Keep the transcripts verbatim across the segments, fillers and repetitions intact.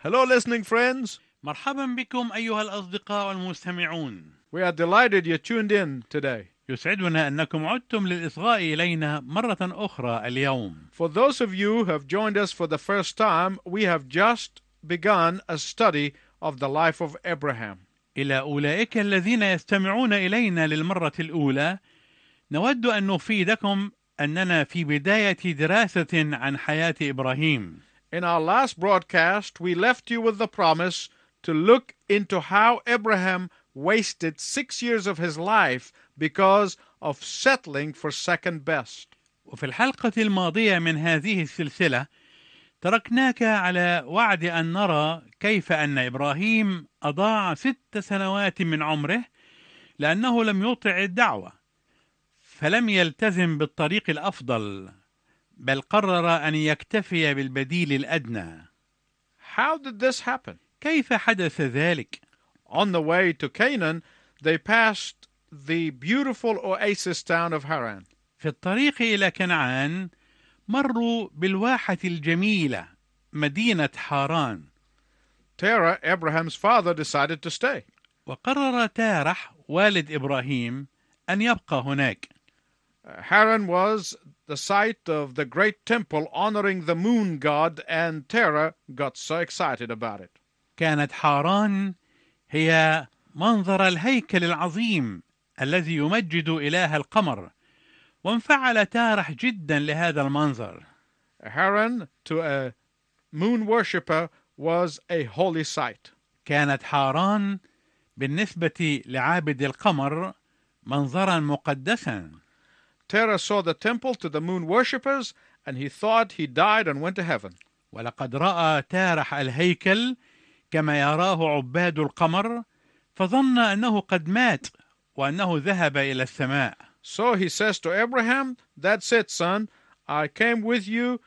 Hello, listening friends. مرحبا بكم أيها الأصدقاء والمستمعون. We are delighted you tuned in today. يسعدنا أنكم عدتم للإصغاء إلينا مرة أخرى اليوم. For those of you who have joined us for the first time, we have just begun a study of the life of Abraham. إلى أولئك الذين يستمعون إلينا للمرة الأولى، نود أن نفيدكم أننا في بداية دراسة عن حياة إبراهيم. In our last broadcast, we left you with the promise to look into how Abraham wasted six years of his life because of settling for second best. وفي الحلقة الماضية من هذه السلسلة تركناك على وعد أن نرى كيف أن إبراهيم أضاع ست سنوات من عمره لأنه لم يطع الدعوة، فلم يلتزم بالطريق الأفضل، بل قرر أن يكتفي بالبديل الأدنى. How did this happen? كيف حدث ذلك؟ On the way to Canaan, they passed the beautiful oasis town of Haran. في الطريق إلى كنعان مروا بالواحة الجميلة مدينة حاران. Terah, Abraham's father, decided to stay. وقرر تارح والد إبراهيم أن يبقى هناك. Haran was the site of the great temple honoring the moon god, and Terah got so excited about it. كانت حاران هي منظر الهيكل العظيم الذي يمجد إله القمر، وانفعل تارح جدا لهذا المنظر. Haran, to a moon worshipper, was a holy site. كانت حاران بالنسبة لعابد القمر منظرا مقدسا. Terah saw the temple to the moon worshippers, and he thought he died and went to heaven. ولقد رأى تارح الهيكل كما يراه عباد القمر، فظن أنه قد مات وأنه ذهب إلى السماء. So he says to Abraham, "That's it, son. I came with you,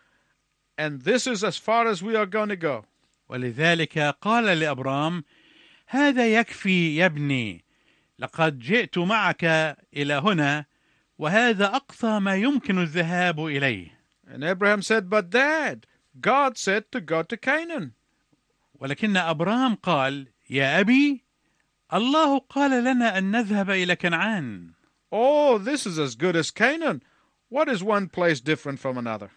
and this is as far as we are going to go." ولذلك قال لأبرام: هذا يكفي يا ابني، لقد جئت معك إلى هنا، وهذا أقصى ما يمكن الذهاب إليه. And Abraham said, "But Dad, God said to go to Canaan." ولكن أبرام قال: يا أبي، الله قال لنا أن نذهب إلى كنعان. Oh, this is as good as Canaan. What is one place different from another?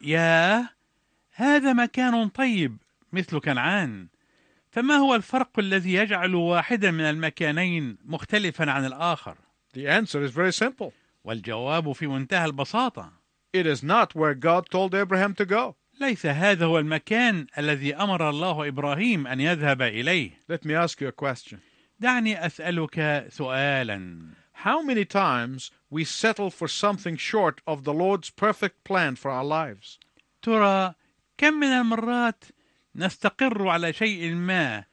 يا هذا مكان طيب مثل كنعان، فما هو الفرق الذي يجعل واحدا من المكانين مختلفا عن الآخر؟ The answer is very simple. والجواب في منتهى البساطة. It is not where God told Abraham to go. ليس هذا هو المكان الذي أمر الله إبراهيم أن يذهب إليه. Let me ask you a question. دعني أسألك سؤالا. How many times we settle for something short of the Lord's perfect plan for our lives? ترى كم من المرات نستقر على شيء ما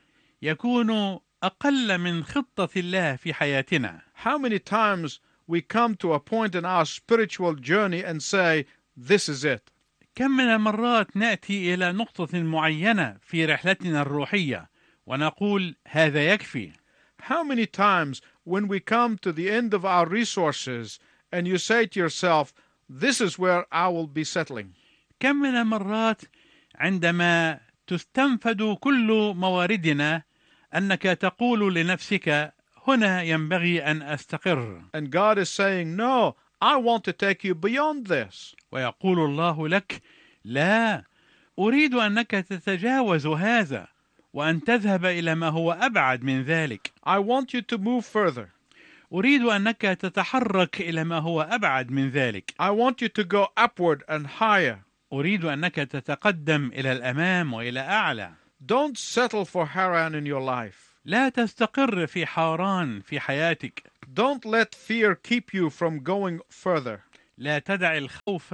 يكون أقل من خطة الله في حياتنا؟ How many times we come to a point in our spiritual journey and say, "This is it." كم من المرات نأتي إلى نقطة معينة في رحلتنا الروحية ونقول هذا يكفي؟ How many times when we come to the end of our resources and you say to yourself, "This is where I will be settling." كم من المرات عندما تستنفد كل مواردنا أنك تقول لنفسك هنا ينبغي أن أستقر. And God is saying, "No, I want to take you beyond this." ويقول الله لك: لا، أريد أنك تتجاوز هذا وأن تذهب إلى ما هو أبعد من ذلك. I want you to move further. أريد أنك تتحرك إلى ما هو أبعد من ذلك. I want you to go upward and higher. أريد أنك تتقدم إلى الأمام وإلى أعلى. Don't settle for Haran in your life. لا تستقر في حاران في حياتك. Don't let fear keep you from going further. لا تدع الخوف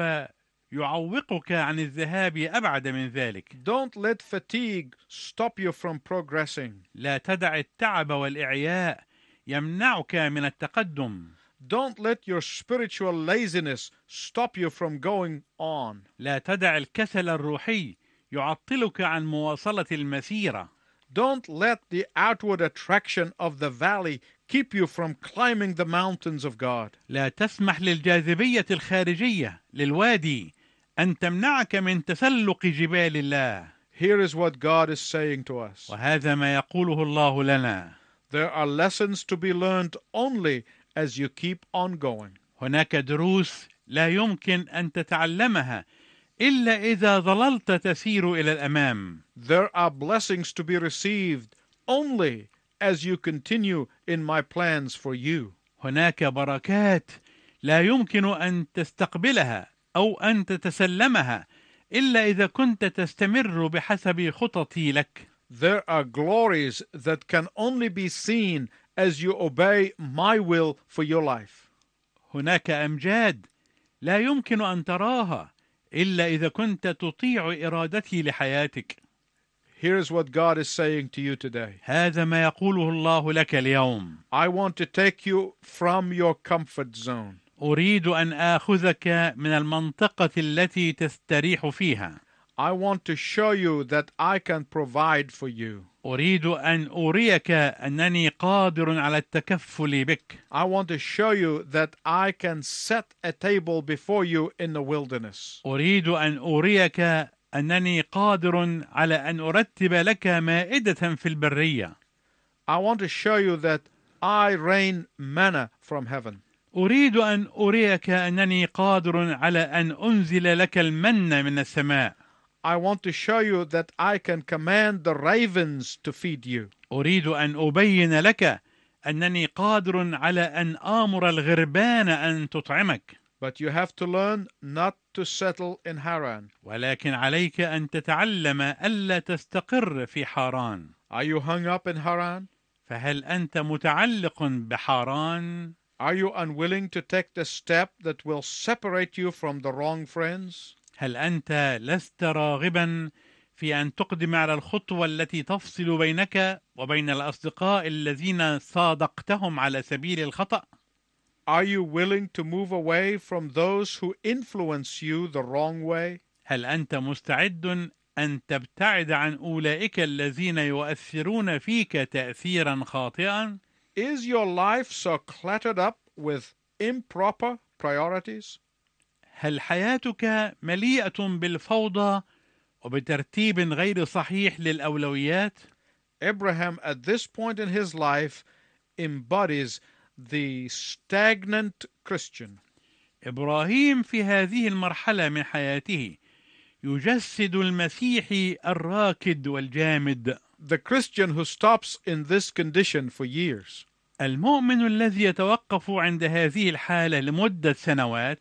يعوقك عن الذهاب أبعد من ذلك. Don't let fatigue stop you from progressing. لا تدع التعب والإعياء يمنعك من التقدم. Don't let your spiritual laziness stop you from going on. لا تدع الكسل الروحي يعطلك عن مواصلة المسيرة. Don't let the outward attraction of the valley keep you from climbing the mountains of God. لا تسمح للجاذبية الخارجية للوادي أن تمنعك من تسلق جبال الله. Here is what God is saying to us. وهذا ما يقوله الله لنا. There are lessons to be learned only as you keep on going. هناك دروس لا يمكن أن تتعلمها إلا إذا ظللت تسير إلى الأمام. There are blessings to be received only as you continue in my plans for you. هناك بركات لا يمكن أن تستقبلها أو أن تتسلمها إلا إذا كنت تستمر بحسب خططي لك. There are glories that can only be seen as you obey my will for your life. هناك أمجاد لا يمكن أن تراها إلا إذا كنت تطيع إرادتي لحياتك. Here is what God is saying to you today. هذا ما يقوله الله لك اليوم. I want to take you from your comfort zone. أريد أن آخذك من المنطقة التي تستريح فيها. I want to show you that I can provide for you. أريد أن أريك أنني قادر على التكفل بك. I want to show you that I can set a table before you in the wilderness. أريد أن أريك أنني قادر على أن أرتب لك مائدة في البرية. I want to show you that I rain manna from heaven. أريد أن أريك أنني قادر على أن أنزل لك المن من السماء. I want to show you that I can command the ravens to feed you. أريد أن أبين لك أنني قادر على أن آمر الغربان أن تطعمك. But you have to learn not to settle in Haran. ولكن عليك أن تتعلم ألا تستقر في حاران. Are you hung up in Haran? فهل أنت متعلق بحاران؟ Are you unwilling to take the step that will separate you from the wrong friends? هل أنت لست راغبا في أن تقدم على الخطوة التي تفصل بينك وبين الأصدقاء الذين صادقتهم على سبيل الخطأ؟ Are you willing to move away from those who influence you the wrong way? هل أنت مستعد أن تبتعد عن أولئك الذين يؤثرون فيك تأثيرا خاطئا؟ Is your life so cluttered up with improper priorities? هل حياتك مليئة بالفوضى وبترتيب غير صحيح للأولويات؟ Abraham, at this point in his life, embodies the stagnant Christian. إبراهيم في هذه المرحلة من حياته يجسد المسيحي الراكد والجامد. The Christian who stops in this condition for years. المؤمن الذي يتوقف عند هذه الحالة لمدة سنوات.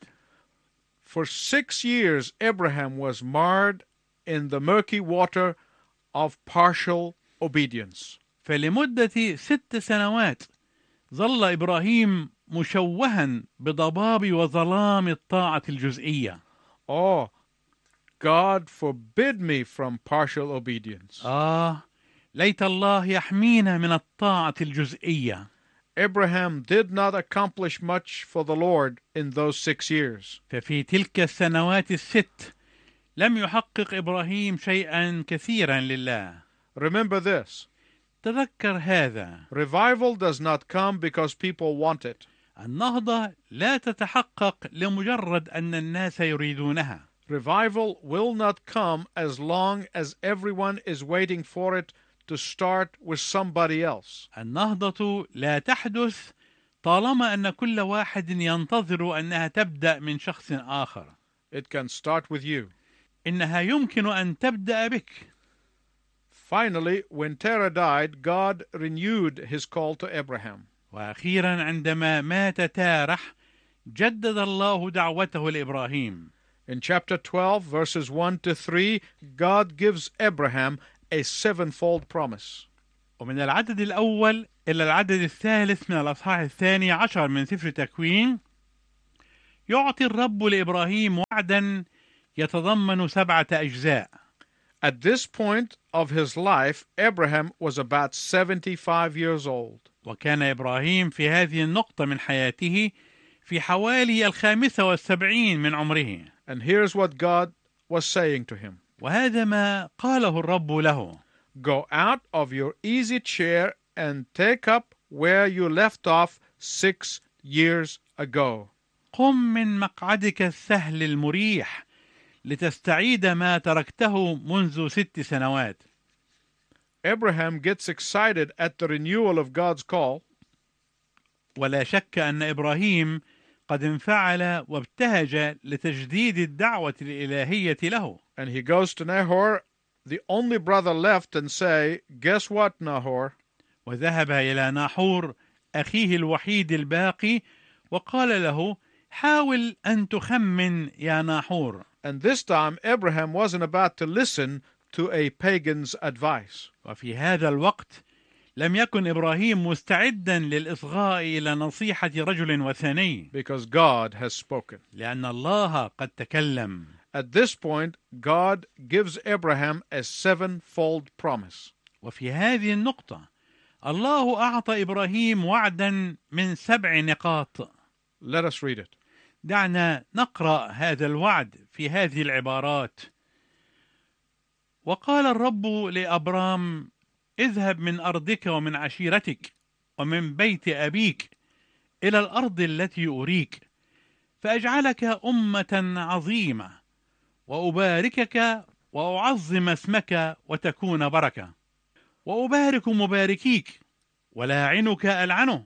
For six years, Abraham was marred in the murky water of partial obedience. فلمدة ست سنوات ظل إبراهيم مشوها بضباب وظلام الطاعة الجزئية. Oh, God forbid me from partial obedience. آه ليت الله يحمينا من الطاعة الجزئية. Abraham did not accomplish much for the Lord in those six years. ففي تلك السنوات الست لم يحقق إبراهيم شيئا كثيرا لله. Remember this. تذكر هذا. Revival does not come because people want it. النهضة لا تتحقق لمجرد أن الناس يريدونها. Revival will not come as long as everyone is waiting for it to start with somebody else. النهضة لا تحدث طالما أن كل واحد ينتظر أنها تبدأ من شخص آخر. It can start with you. إنها يمكن أن تبدأ بك. Finally, when Terah died, God renewed his call to Abraham. وأخيرا عندما مات تارح جدد الله دعوته لإبراهيم. In chapter twelve, verses one to three, God gives Abraham a sevenfold promise. ومن العدد الأول إلى العدد الثالث من الأصحاح الثاني عشر من سفر تكوين يعطي الرب لإبراهيم وعدا يتضمن سبعة أجزاء. At this point of his life, Abraham was about seventy-five years old. وكان إبراهيم في هذه النقطة من حياته في حوالي الخامسة والسبعين من عمره. And here's what God was saying to him. وهذا ما قاله الرب له. Go out of your easy chair and take up where you left off six years ago. قم من مقعدك السهل المريح لتستعيد ما تركته منذ ست سنوات. Abraham gets excited at the renewal of God's call. ولا شك أن إبراهيم قد انفعل وابتهج لتجديد الدعوة الإلهية له. And he goes to Nahor, the only brother left, and say, guess what, Nahor? وذهب إلى ناحور أخيه الوحيد الباقي وقال له: حاول أن تخمن يا ناحور. And this time Abraham wasn't about to listen to a pagan's advice. وفي هذا الوقت لم يكن إبراهيم مستعدا للإصغاء إلى نصيحة رجل وثني. Because God has spoken. لأن الله قد تكلم. At this point, God gives Abraham a sevenfold promise. وفي هذه النقطة الله أعطى إبراهيم وعدا من سبع نقاط. Let us read it. دعنا نقرأ هذا الوعد في هذه العبارات. وقال الرب لأبرام: اذهب من أرضك ومن عشيرتك ومن بيت أبيك إلى الأرض التي أريك، فأجعلك أمة عظيمة وأباركك وأعظم اسمك وتكون بركة، وأبارك مباركيك ولاعنك ألعنه،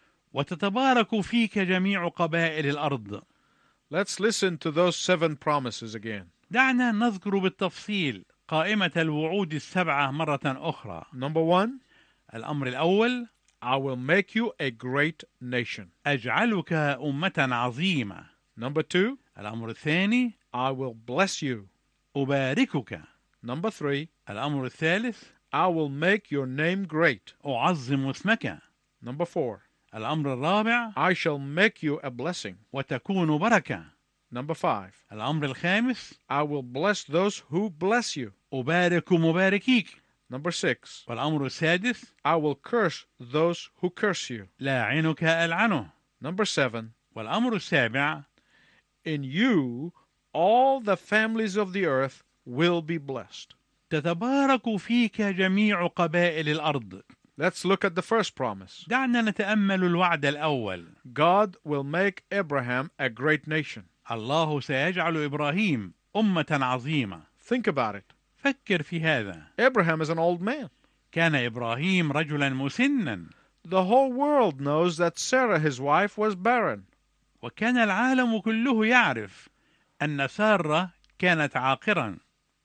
وتتبارك فيك جميع قبائل الأرض. Let's listen to those seven promises again. دعنا نذكر بالتفصيل قائمة الوعود السبعة مرة أخرى. Number one, الأمر الأول: I will make you a great nation. أجعلك أمة عظيمة. Number two, الأمر الثاني: I will bless you. أباركك. Number three, الأمر الثالث: I will make your name great. أعظم اسمك. Number four, الأمر الرابع: I shall make you a blessing. وتكون بركة. Number five, الأمر الخامس: I will bless those who bless you. أبارك مباركيك. Number six, والأمر السادس: I will curse those who curse you. لاعنك ألعنه. Number seven, والأمر السابع: in you all the families of the earth will be blessed. تتبارك فيك جميع قبائل الأرض. Let's look at the first promise. دعنا نتأمل الوعد الأول. God will make Abraham a great nation. الله سيجعل إبراهيم أمة عظيمة. Think about it. فكر في هذا. Abraham is an old man. كان إبراهيم رجلا مسنا. The whole world knows that Sarah, his wife, was barren. وكان العالم كله يعرف أن سارة كانت عاقرا.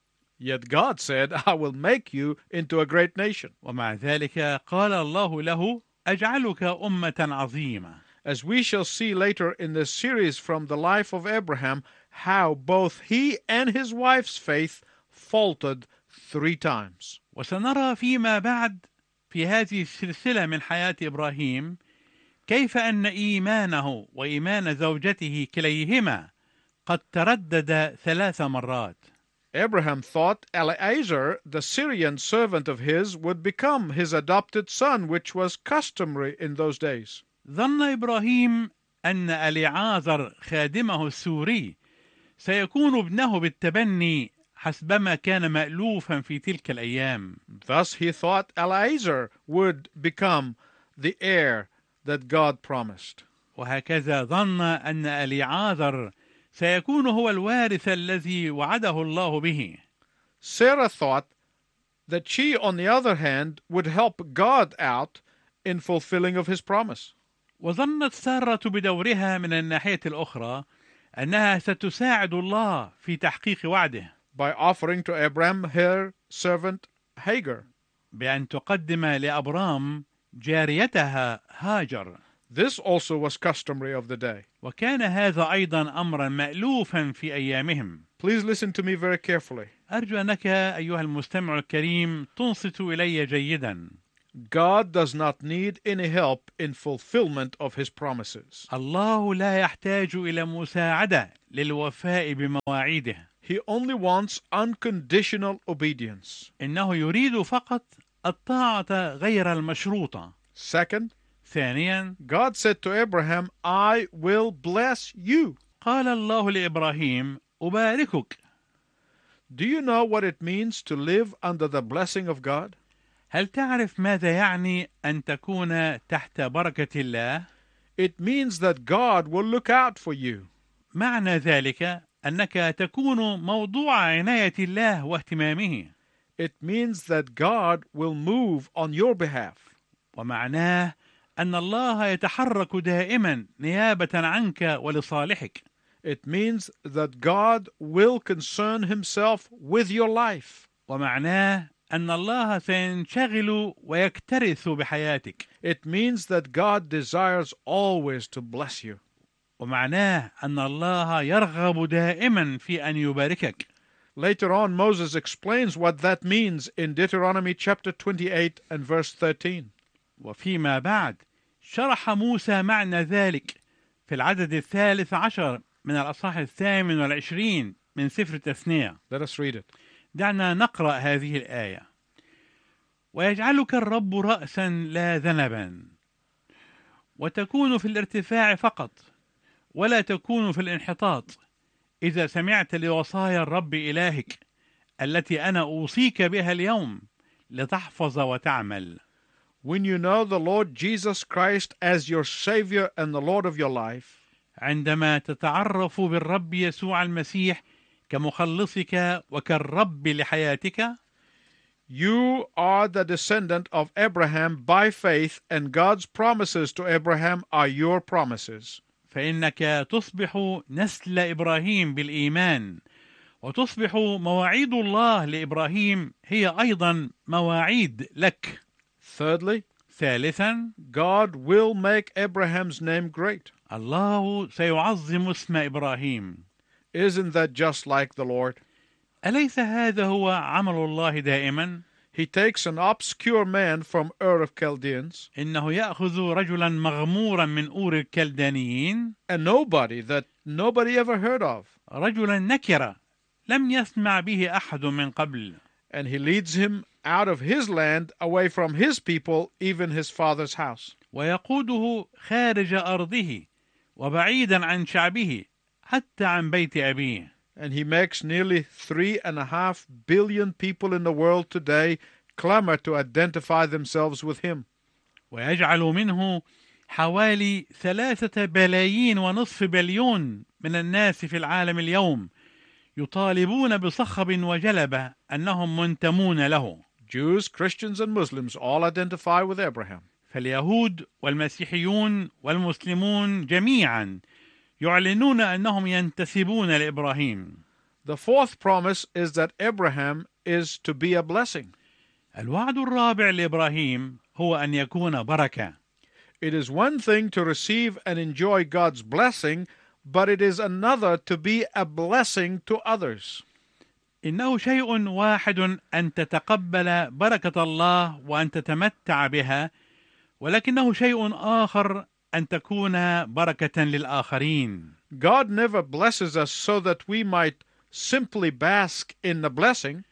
Yet God said, I will make you into a great nation. ومع ذلك قال الله له: أجعلك أمة عظيمة. As we shall see later in this series from the life of Abraham, how both he and his wife's faith faltered three times. وسنرى فيما بعد في هذه السلسلة من حياة إبراهيم كيف أن إيمانه وإيمان زوجته كليهما قد تردد ثلاث مرات. Abraham thought Eliezer, the Syrian servant of his, would become his adopted son, which was customary in those days. ظن إبراهيم أن أليعازر خادمه السوري سيكون ابنه بالتبني حسبما كان مألوفا في تلك الأيام. Thus he thought Eliezer would become the heir that God promised. وهكذا ظن أن أليعازر سيكون هو الوارث الذي وعده الله به. Sarah thought that she, on the other hand, would help God out in fulfilling of his promise. وظنت سارة بدورها من الناحية الأخرى أنها ستساعد الله في تحقيق وعده by offering to Abraham her servant Hagar. بأن تقدم لأبرام جاريتها هاجر. This also was customary of the day. وكان هذا أيضا أمرا مألوفا في أيامهم. Please listen to me very carefully. أرجو أنك أيها المستمع الكريم تنصت إلي جيدا. God does not need any help in fulfillment of his promises. الله لا يحتاج إلى مساعدة للوفاء بمواعيده. He only wants unconditional obedience. إنه يريد فقط الطاعة غير المشروطة. Second, ثانيا، God said to Abraham, I will bless you. قال الله لإبراهيم: أباركك. Do you know what it means to live under the blessing of God? هل تعرف ماذا يعني أن تكون تحت بركة الله؟ It means that God will look out for you. معنى ذلك أنك تكون موضوع عناية الله واهتمامه. It means that God will move on your behalf. ومعناه أن الله يتحرك دائما نيابة عنك ولصالحك. It means that God will concern himself with your life. ومعناه أن الله سينشغل ويكترث بحياتك. It means that God desires always to bless you. ومعناه أن الله يرغب دائما في أن يباركك. Later on, Moses explains what that means in Deuteronomy chapter twenty-eight and verse thirteen. وفيما بعد شرح موسى معنى ذلك في العدد الثالث عشر من الأصحاح الثامن والعشرين من سفر التثنية. Let us read it. دعنا نقرأ هذه الآية. ويجعلك الرب رأسا لا ذنبا، وتكون في الارتفاع فقط ولا تكون في الانحطاط، إذا سمعت لوصايا الرب إلهك التي أنا أوصيك بها اليوم لتحفظ وتعمل. When you know the Lord Jesus Christ as your Savior and the Lord of your life, عندما تتعرف بالرب يسوع المسيح كمخلصك وكالرب لحياتك، you are the descendant of Abraham by faith, and God's promises to Abraham are your promises. فإنك تصبح نسل إبراهيم بالإيمان، وتصبح مواعيد الله لإبراهيم هي أيضا مواعيد لك. Thirdly, ثالثا، God will make Abraham's name great. الله سيعظم اسم إبراهيم. Isn't that just like the Lord? أليس هذا هو عمل الله دائما؟ He takes an obscure man from Ur of Chaldeans, إنه يأخذ رجلا مغمورا من أور الكلدانيين، a nobody that nobody ever heard of, رجلا نكرة لم يسمع به أحد من قبل، and he leads him out of his land, away from his people, even his father's house. ويقوده خارج أرضه وبعيدا عن شعبه حتى عن بيت أبيه. And he makes nearly three and a half billion people in the world today clamor to identify themselves with him. ويجعل منه حوالي ثلاثة بلايين ونصف بليون من الناس في العالم اليوم يطالبون بصخب وجلبة أنهم منتمون له. Jews, Christians, and Muslims all identify with Abraham. فاليهود والمسيحيون والمسلمون جميعا يعلنون أنهم ينتسبون لإبراهيم. The fourth promise is that Abraham is to be a blessing. الوعد الرابع لإبراهيم هو أن يكون بركة. It is one thing to receive and enjoy God's blessing, but it is another to be a blessing to others. إنه شيء واحد أن تتقبل بركة الله وأن تتمتع بها، ولكنه شيء آخر أن تكون بركة للآخرين. God never blesses us so that we might simply bask in the blessing.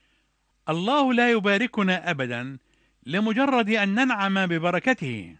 الله لا يباركنا أبدا لمجرد أن ننعم ببركته.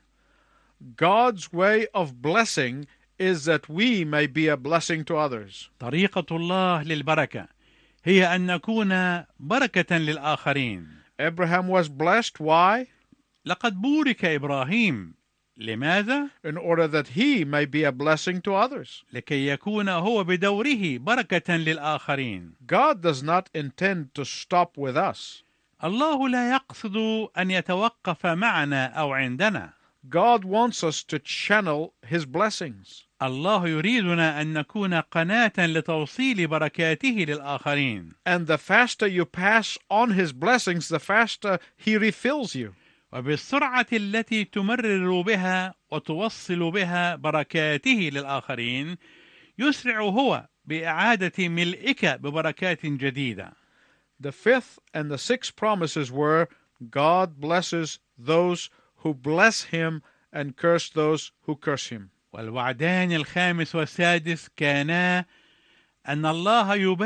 God's way of blessing is that we may be a blessing to others. طريقة الله للبركة هي أن نكون بركة للآخرين. Abraham was blessed. Why? لقد بورك إبراهيم. لماذا؟ In order that he may be a blessing to others. لكي يكون هو بدوره بركة للآخرين. God does not intend to stop with us. الله لا يقصد أن يتوقف معنا أو عندنا. God wants us to channel his blessings. الله يريدنا أن نكون قناة لتوصيل بركاته للآخرين. And the faster you pass on his blessings, the faster he refills you. وبالسرعة التي تمرر بها وتوصل بها بركاته للآخرين يسرع هو بإعادة ملئك ببركات جديدة. The fifth and the sixth promises were, God blesses those who bless him and curse those who curse him. والوعدان الخامس والسادس كانا أن الله يبارك